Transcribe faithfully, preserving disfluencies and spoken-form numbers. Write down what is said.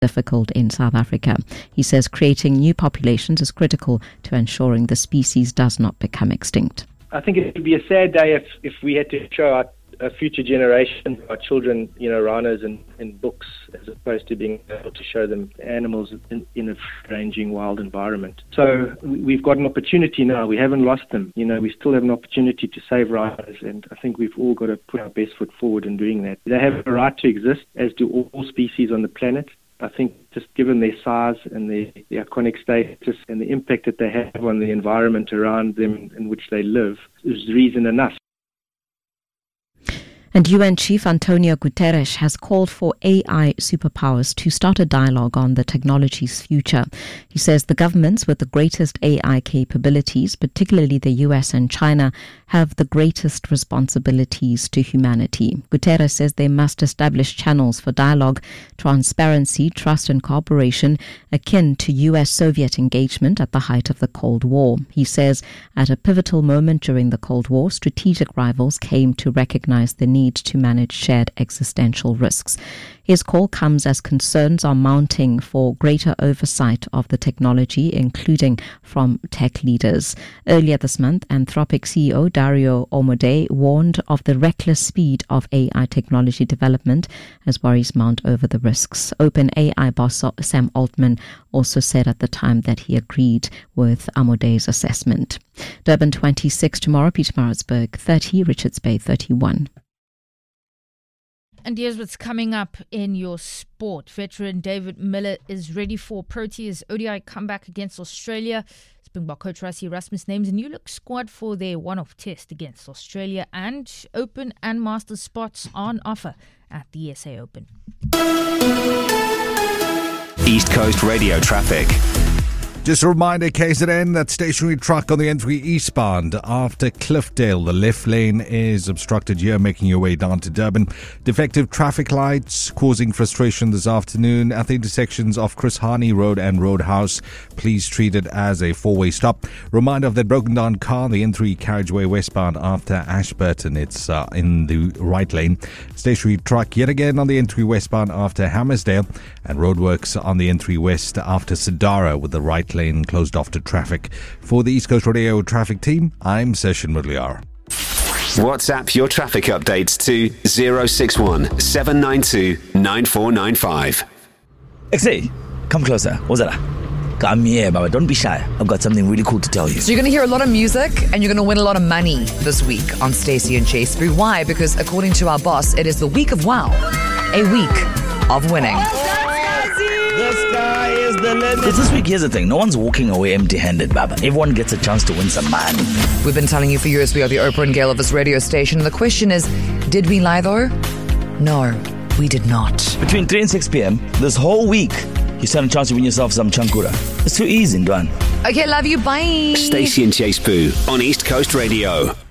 difficult in South Africa. He says creating new populations is critical to ensuring the species does not become extinct. I think it would be a sad day if, if we had to show our, our future generation, our children, you know, rhinos in, in books, as opposed to being able to show them animals in, in a ranging wild environment. So we've got an opportunity now. We haven't lost them. You know, we still have an opportunity to save rhinos, and I think we've all got to put our best foot forward in doing that. They have a right to exist, as do all species on the planet. I think just given their size and their, their iconic status and the impact that they have on the environment around them in which they live is reason enough. And U N Chief Antonio Guterres has called for A I superpowers to start a dialogue on the technology's future. He says the governments with the greatest A I capabilities, particularly the U S and China, have the greatest responsibilities to humanity. Guterres says they must establish channels for dialogue, transparency, trust and cooperation akin to U S-Soviet engagement at the height of the Cold War. He says at a pivotal moment during the Cold War, strategic rivals came to recognize the need to manage shared existential risks. His call comes as concerns are mounting for greater oversight of the technology, including from tech leaders. Earlier this month, Anthropic C E O Dario Amodei warned of the reckless speed of A I technology development as worries mount over the risks. OpenAI boss Sam Altman also said at the time that he agreed with Amodei's assessment. Durban twenty-six tomorrow, Pietermaritzburg thirty, Richards Bay thirty-one. And here's what's coming up in your sport. Veteran David Miller is ready for Proteas O D I comeback against Australia. Springbok coach Rassie Erasmus names a new look squad for their one-off test against Australia, and Open and Masters spots on offer at the U S A Open. East Coast Radio traffic. Just a reminder, K Z N, that stationary truck on the N three eastbound after Cliffdale. The left lane is obstructed here, making your way down to Durban. Defective traffic lights causing frustration this afternoon at the intersections of Chris Hani Road and Roadhouse. Please treat it as a four-way stop. Reminder of that broken down car, the N three carriageway westbound after Ashburton. It's uh, in the right lane. Stationary truck yet again on the N three westbound after Hammersdale, and roadworks on the N three west after Sadara with the right lane closed off to traffic. For the East Coast Radio traffic team, I'm Session Mudliar. WhatsApp your traffic updates to zero six one seven nine two nine four nine five. X A, come closer. What's that? Come here, Baba. Don't be shy. I've got something really cool to tell you. So you're going to hear a lot of music and you're going to win a lot of money this week on Stacey and Chase. Why? Because according to our boss, it is the week of wow. A week of winning. The sky is the limit. Because this week, here's the thing. No one's walking away empty-handed, Baba. Everyone gets a chance to win some money. We've been telling you for years we are the Oprah and Gail of this radio station. The question is, did we lie though? No, we did not. Between three and six p.m. this whole week, you stand a chance to win yourself some chankura. It's too easy, Ndwan. Okay, love you. Bye. Stacey and Chase Boo on East Coast Radio.